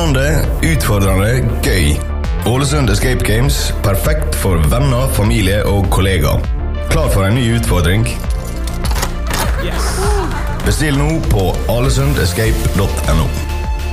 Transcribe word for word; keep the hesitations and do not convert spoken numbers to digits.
Spennende, utfordrende, gøy. Ålesund Escape Games, perfekt for venner, familie og kollegaer. Klar for en ny utfordring? Yes. Bestill nå på alesundescape punktum no.